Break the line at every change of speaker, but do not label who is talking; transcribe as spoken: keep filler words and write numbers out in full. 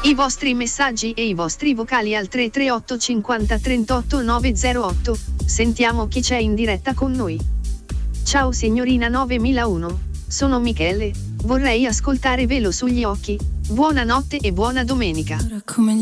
I vostri messaggi e i vostri vocali al tre tre otto cinquanta trentotto nove zero otto. Sentiamo chi c'è in diretta con noi. Ciao signorina novemilauno, sono Michele, vorrei ascoltare Velo sugli occhi. Buonanotte e buona domenica.
Come